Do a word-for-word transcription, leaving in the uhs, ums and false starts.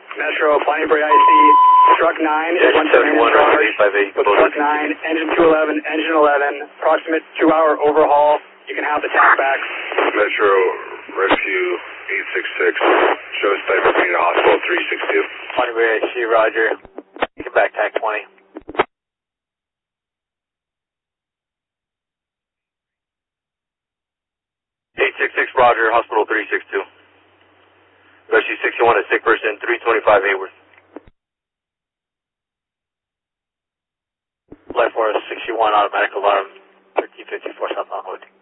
Metro, Pontypridd I C, truck nine is one seventy-one, eight five eight. with truck nine, engine two eleven, engine eleven, approximate two hour overhaul. You can have the tack back. Metro, rescue eight six six, show site for being hospital three six two. Pontypridd I C, roger. Get back, tack twenty. eight six six, roger, hospital three six two. Rescue sixty-one, a sick person, three twenty-five Hayworth. Life Force sixty-one, automatic alarm, thirteen fifty-four southbound.